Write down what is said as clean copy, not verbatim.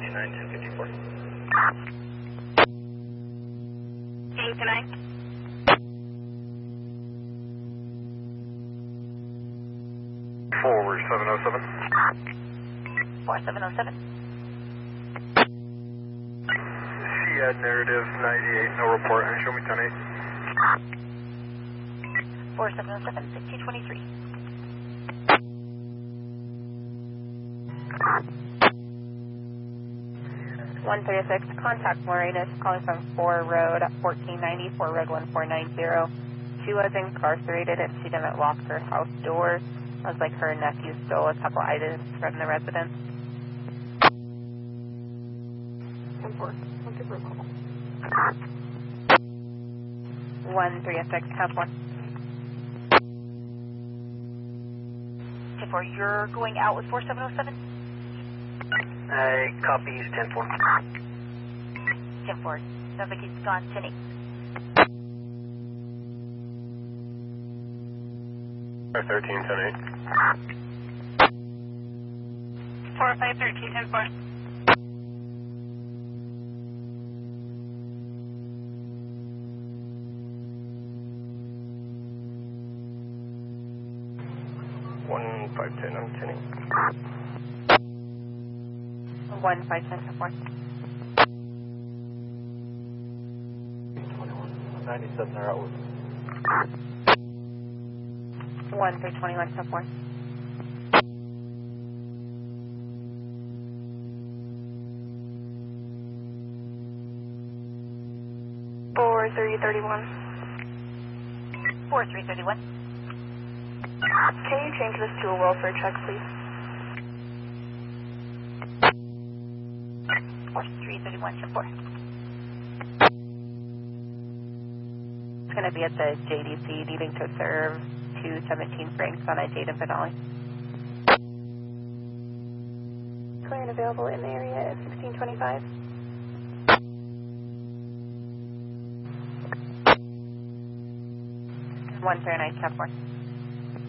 1054. King tonight. Forward 707. 4707. Sead narrative 98, no report, and show me 10-8. 4707, 1623. One 36, contact Moranis, calling from 4 Road 1490, 4 Road 1490. She was incarcerated and she didn't lock her house door. Sounds like her nephew stole a couple items from the residence. 10-4, I'll give her a call. 136, 10-4. 10-4, you're going out with 4707? I copy 10-4. 10-4, sounds like he's gone 10-8. 13, 10-8. 4513, 10-4. One 510, I'm 10-8. 1510, 10-4. 97, they're out with. 1321, 10-4. 4331. 4331. Can you change this to a welfare check, please? 4331, 10-4. It's going to be at the JDC, needing to serve 217 Franks on a Jada Benali. Client available in the area at 1625. 139, 10-4.